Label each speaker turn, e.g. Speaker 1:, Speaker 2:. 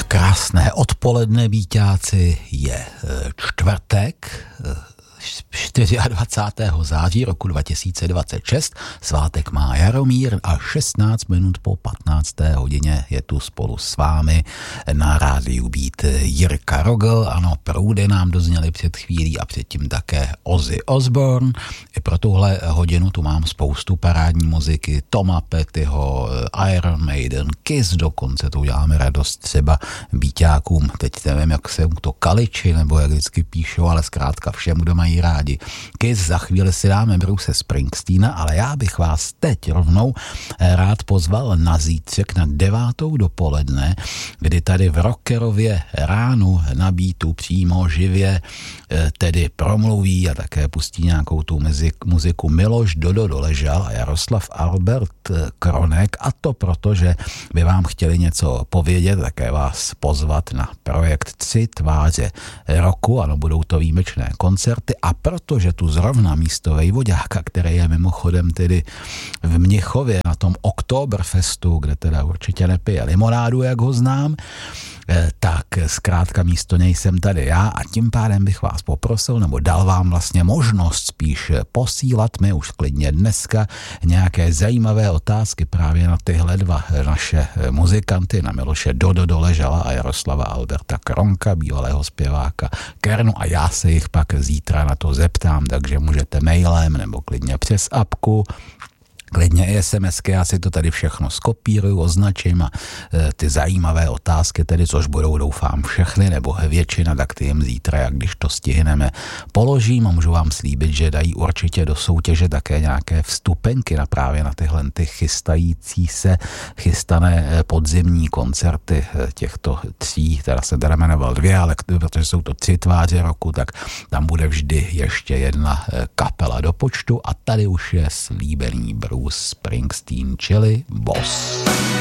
Speaker 1: Krásné odpoledne, víťáci, je čtvrtek, 24. září roku 2026, svátek má Jaromír a 16 minut po 15. hodině je tu spolu s vámi na rádiu Beat Jirka Rogl. Ano, proudy nám dozněly před chvílí a předtím také Ozzy Osbourne. I pro tuhle hodinu tu mám spoustu parádní muziky, Toma Pettyho, Iron Maiden, Kiss, dokonce tu uděláme radost třeba víťákům, teď nevím, jak se to Kaliči, nebo jak vždycky píšou, ale zkrátka všem, kdo mají rádi Kiss. Za chvíli si dáme Bruce Springsteena, ale já bych vás teď rovnou rád pozval na zítřek na 9. dopoledne, kdy tady v Rockerově ránu na Beatu přímo živě tedy promluví a také pustí nějakou tu muziku Miloš Dodo Doležal a Jaroslav Albert Kronek, a to proto, že by vám chtěli něco povědět, také vás pozvat na projekt 3 tváře roku. Ano, budou to výjimečné koncerty, a protože tu zrovna místo Vejvoďáka, který je mimochodem tedy v Mnichově na tom Oktoberfestu, kde teda určitě nepije limonádu, jak ho znám, tak zkrátka místo něj jsem tady já, a tím pádem bych vás poprosil, nebo dal vám vlastně možnost spíš posílat mi už klidně dneska nějaké zajímavé otázky právě na tyhle dva naše muzikanty, na Miloše Dodo Doležala a Jaroslava Alberta Kronka, bývalého zpěváka Kernu, a já se jich pak zítra na to zeptám, takže můžete mailem nebo klidně přes apku, klidně i SMSky, já si to tady všechno skopíruju, označím a ty zajímavé otázky tedy, což budou doufám všechny nebo většina, tak ty jim zítra, jak když to stihneme, položím, a můžu vám slíbit, že dají určitě do soutěže také nějaké vstupenky na právě na tyhle ty chystané podzimní koncerty těchto 3, teda se teda jmenoval 2, ale protože jsou to 3 tváře roku, tak tam bude vždy ještě jedna kapela do počtu, a tady už je slíbený Bruce Springsteen, čili Boss.